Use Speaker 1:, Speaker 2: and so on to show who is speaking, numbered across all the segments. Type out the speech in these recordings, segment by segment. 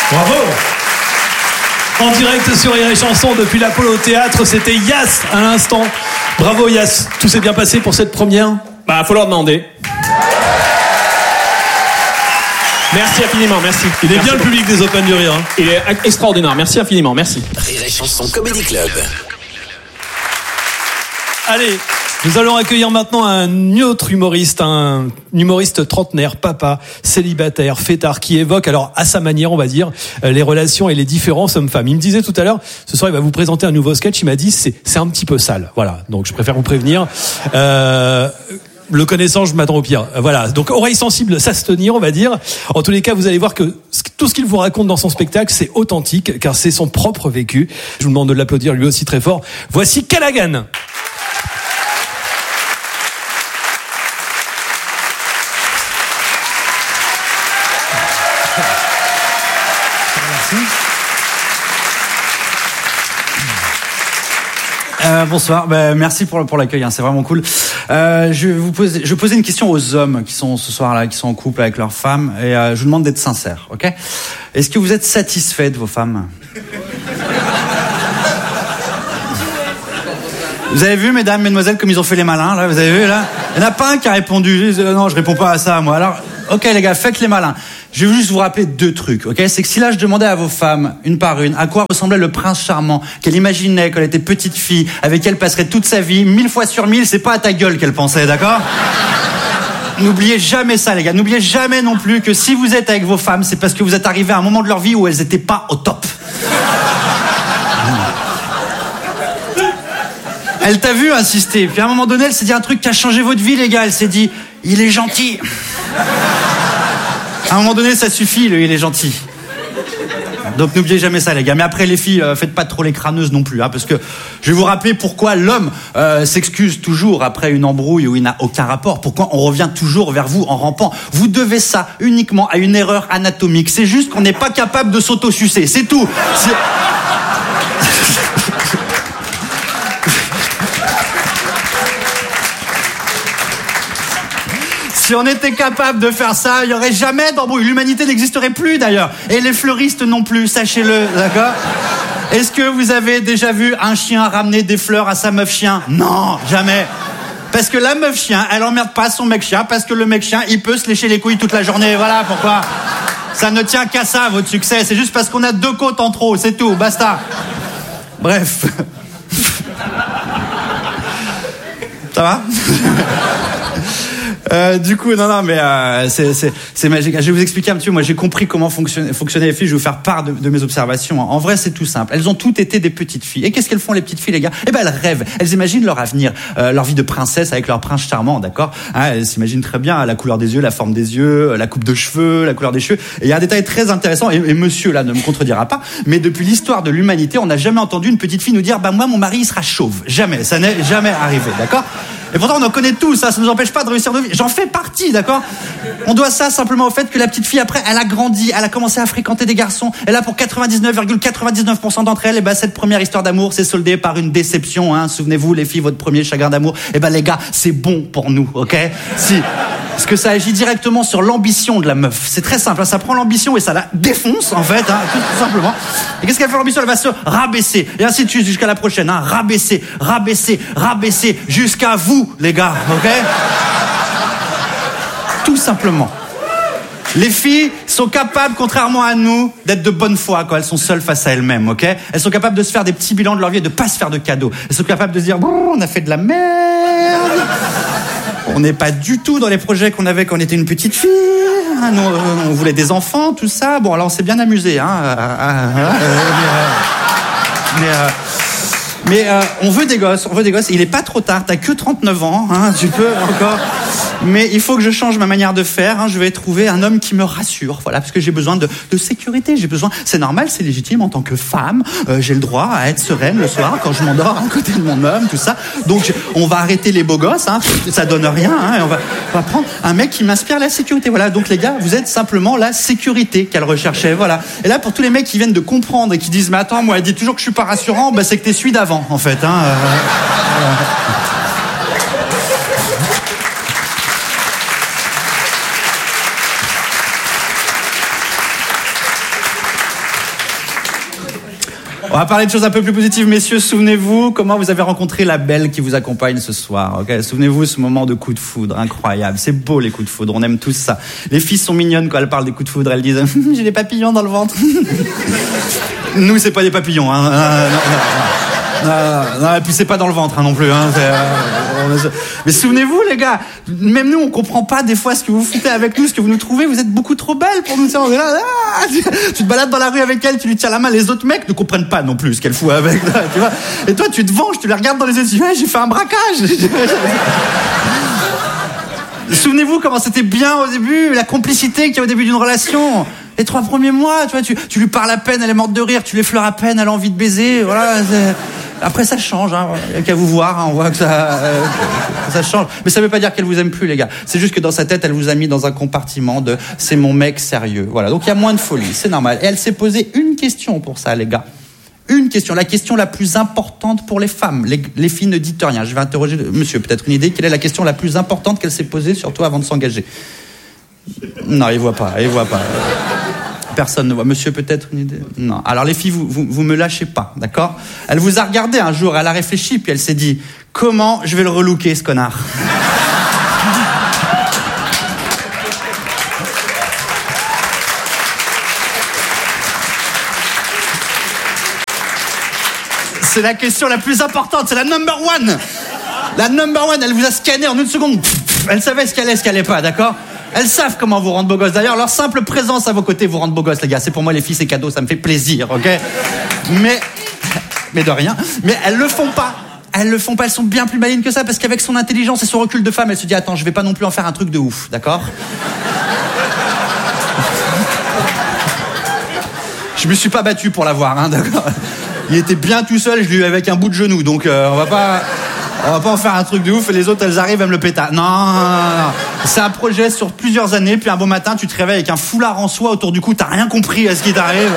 Speaker 1: Bravo. En direct sur Rire et Chanson depuis l'Apollo Théâtre, c'était Yass à l'instant. Bravo Yass, tout s'est bien passé pour cette première?
Speaker 2: Bah, faut leur demander. Merci infiniment, merci.
Speaker 1: Il est
Speaker 2: merci
Speaker 1: bien le public des Open du Rire. Hein.
Speaker 2: Il est extraordinaire, merci infiniment, merci.
Speaker 3: Rire et Chanson Comedy Club.
Speaker 1: Allez, nous allons accueillir maintenant un autre humoriste, un humoriste trentenaire, papa, célibataire, fêtard, qui évoque, alors à sa manière, on va dire, les relations et les différences hommes-femmes. Il me disait tout à l'heure, ce soir, il va vous présenter un nouveau sketch. Il m'a dit, c'est un petit peu sale. Voilà, donc je préfère vous prévenir. Le connaissant, je m'attends au pire. Voilà, donc oreille sensible, ça se tenir, on va dire. En tous les cas, vous allez voir que tout ce qu'il vous raconte dans son spectacle, c'est authentique, car c'est son propre vécu. Je vous demande de l'applaudir lui aussi très fort. Voici Callaghan.
Speaker 4: Bonsoir, merci pour l'accueil, hein, c'est vraiment cool. Je posais une question aux hommes qui sont ce soir-là, qui sont en couple avec leurs femmes, et je vous demande d'être sincère, ok? Est-ce que vous êtes satisfait de vos femmes? Vous avez vu, mesdames, mesdemoiselles, comme ils ont fait les malins, là? Vous avez vu, là? Il n'y en a pas un qui a répondu. Non, je réponds pas à ça, moi. Alors, ok, les gars, faites les malins. Je vais juste vous rappeler deux trucs, ok? C'est que si là, je demandais à vos femmes, une par une, à quoi ressemblait le prince charmant qu'elle imaginait quand elle était petite fille, avec qui elle passerait toute sa vie, 1000 fois sur 1000, c'est pas à ta gueule qu'elle pensait, d'accord? N'oubliez jamais ça, les gars. N'oubliez jamais non plus que si vous êtes avec vos femmes, c'est parce que vous êtes arrivés à un moment de leur vie où elles étaient pas au top. Elle t'a vu insister, puis à un moment donné, elle s'est dit un truc qui a changé votre vie, les gars. Elle s'est dit, il est gentil. À un moment donné, ça suffit, il est gentil. Donc n'oubliez jamais ça, les gars. Mais après, les filles, faites pas trop les crâneuses non plus, hein, parce que je vais vous rappeler pourquoi l'homme s'excuse toujours après une embrouille où il n'a aucun rapport. Pourquoi on revient toujours vers vous en rampant. Vous devez ça uniquement à une erreur anatomique. C'est juste qu'on n'est pas capable de s'auto-sucer, c'est tout. Si on était capable de faire ça, il n'y aurait jamais d'embrouille. L'humanité n'existerait plus d'ailleurs. Et les fleuristes non plus, sachez-le, d'accord? Est-ce que vous avez déjà vu un chien ramener des fleurs à sa meuf chien? Non, jamais. Parce que la meuf chien, elle emmerde pas son mec chien, parce que le mec chien, il peut se lécher les couilles toute la journée. Voilà pourquoi. Ça ne tient qu'à ça, votre succès. C'est juste parce qu'on a 2 côtes en trop, c'est tout, basta. Bref. Ça va? Du coup, non, mais c'est magique. Je vais vous expliquer un petit peu. Moi, j'ai compris comment fonctionnaient les filles. Je vais vous faire part de mes observations. En vrai, c'est tout simple. Elles ont toutes été des petites filles. Et qu'est-ce qu'elles font, les petites filles, les gars? Eh ben, elles rêvent. Elles imaginent leur avenir, leur vie de princesse avec leur prince charmant, d'accord? Hein, elles s'imaginent très bien la couleur des yeux, la forme des yeux, la coupe de cheveux, la couleur des cheveux. Et il y a un détail très intéressant. Et monsieur là ne me contredira pas. Mais depuis l'histoire de l'humanité, on n'a jamais entendu une petite fille nous dire, bah moi, mon mari, il sera chauve. Jamais. Ça n'est jamais arrivé, d'accord? Et pourtant, on en connaît tous, ça nous empêche pas de réussir nos vies. J'en fais partie, d'accord? On doit ça simplement au fait que la petite fille, après, elle a grandi, elle a commencé à fréquenter des garçons. Et là, pour 99,99% d'entre elles, cette première histoire d'amour s'est soldée par une déception, hein. Souvenez-vous, les filles, votre premier chagrin d'amour. Les gars, c'est bon pour nous, ok? Si. Parce que ça agit directement sur l'ambition de la meuf. C'est très simple, hein. Ça prend l'ambition et ça la défonce, en fait, hein, tout simplement. Et qu'est-ce qu'elle fait l'ambition? Elle va se rabaisser. Et ainsi de suite jusqu'à la prochaine, hein. Rabaisser, jusqu'à vous, les gars, ok? Tout simplement. Les filles sont capables, contrairement à nous, d'être de bonne foi quand elles sont seules face à elles-mêmes, ok? Elles sont capables de se faire des petits bilans de leur vie et de pas se faire de cadeaux. Elles sont capables de se dire, on a fait de la merde. On n'est pas du tout dans les projets qu'on avait quand on était une petite fille. Nous, on voulait des enfants, tout ça. Bon, alors on s'est bien amusé, hein. Mais on veut des gosses. Il est pas trop tard, t'as que 39 ans, hein, tu peux encore. Mais il faut que je change ma manière de faire, hein. Je vais trouver un homme qui me rassure, voilà, parce que j'ai besoin de sécurité, c'est normal, c'est légitime en tant que femme, j'ai le droit à être sereine le soir quand je m'endors à côté de mon homme, tout ça. Donc on va arrêter les beaux gosses, hein, ça donne rien, hein, et on va prendre un mec qui m'inspire la sécurité, voilà. Donc les gars, vous êtes simplement la sécurité qu'elle recherchait, voilà. Et là, pour tous les mecs qui viennent de comprendre et qui disent, mais attends, moi elle dit toujours que je suis pas rassurant, bah c'est que t'es celui d'avant, en fait, hein. On va parler de choses un peu plus positives, messieurs. Souvenez-vous comment vous avez rencontré la belle qui vous accompagne ce soir. Okay, souvenez-vous ce moment de coup de foudre, incroyable. C'est beau les coups de foudre, on aime tous ça. Les filles sont mignonnes quand elles parlent des coups de foudre. Elles disent j'ai des papillons dans le ventre. Nous, c'est pas des papillons. Hein. Non, et puis c'est pas dans le ventre non plus. Hein. Mais souvenez-vous les gars, même nous on comprend pas des fois ce que vous foutez avec nous, ce que vous nous trouvez. Vous êtes beaucoup trop belles pour nous. On est là, tu te balades dans la rue avec elle, tu lui tiens la main. Les autres mecs ne comprennent pas non plus ce qu'elle fout avec. Tu vois. Et toi tu te venges, tu les regardes dans les yeux. Tu dis j'ai fait un braquage. Souvenez-vous comment c'était bien au début, la complicité qu'il y a au début d'une relation. Les 3 premiers mois, tu vois, tu lui parles à peine, elle est morte de rire, tu l'effleures à peine, elle a envie de baiser, voilà. Après ça change, hein. Il n'y a qu'à vous voir, hein. On voit que ça change. Mais ça veut pas dire qu'elle vous aime plus, les gars. C'est juste que dans sa tête, elle vous a mis dans un compartiment de c'est mon mec sérieux. Voilà. Donc il y a moins de folie, c'est normal. Et elle s'est posé une question pour ça, les gars. Une question, la question la plus importante pour les femmes. Les filles ne dites rien. Je vais interroger monsieur, peut-être une idée. Quelle est la question la plus importante qu'elle s'est posée, surtout avant de s'engager? Non, il voit pas. Personne ne voit. Monsieur, peut-être une idée? Non. Alors les filles, vous me lâchez pas, d'accord? Elle vous a regardé un jour, elle a réfléchi, puis elle s'est dit comment je vais le relooker, ce connard? C'est la question la plus importante, c'est la number one. La number one, elle vous a scanné en une seconde. Elle savait ce qu'elle est, ce qu'elle est pas, d'accord? Elles savent comment vous rendre beau gosse. D'ailleurs, leur simple présence à vos côtés vous rend beau gosse, les gars. C'est pour moi, les filles, c'est cadeau, ça me fait plaisir, ok? Mais de rien. Mais elles le font pas. Elles sont bien plus malines que ça, parce qu'avec son intelligence et son recul de femme, elle se dit attends, je vais pas non plus en faire un truc de ouf, d'accord? Je me suis pas battu pour l'avoir, hein, d'accord? Il était bien tout seul, je l'ai eu avec un bout de genou, donc on va pas en faire un truc de ouf et les autres elles arrivent, elles me le pétard. Non. C'est un projet sur plusieurs années, puis un beau matin tu te réveilles avec un foulard en soie autour du cou, t'as rien compris à ce qui t'arrive.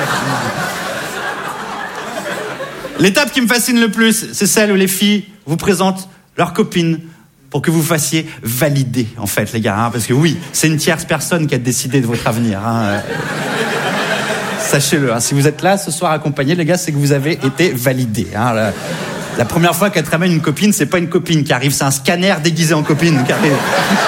Speaker 4: L'étape qui me fascine le plus, c'est celle où les filles vous présentent leurs copines pour que vous fassiez valider, en fait, les gars, hein, parce que oui, c'est une tierce personne qui a décidé de votre avenir. Hein. Sachez-le, hein, si vous êtes là ce soir accompagnés, les gars, c'est que vous avez été validés. Hein, la première fois qu'elle te ramène une copine, c'est pas une copine qui arrive, c'est un scanner déguisé en copine qui arrive.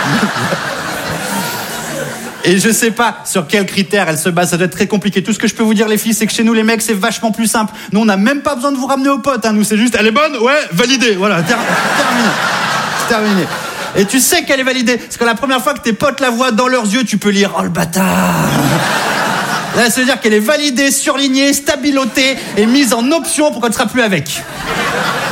Speaker 4: Et je sais pas sur quels critères elle se base, ça doit être très compliqué. Tout ce que je peux vous dire, les filles, c'est que chez nous, les mecs, c'est vachement plus simple. Nous, on n'a même pas besoin de vous ramener aux potes. Hein. Nous, c'est juste, elle est bonne, ouais, validée. Voilà, terminé. C'est terminé. Et tu sais qu'elle est validée. Parce que la première fois que tes potes la voient dans leurs yeux, tu peux lire, oh le bâtard. Là, ça veut dire qu'elle est validée, surlignée, stabilotée et mise en option pour qu'elle ne sera plus avec.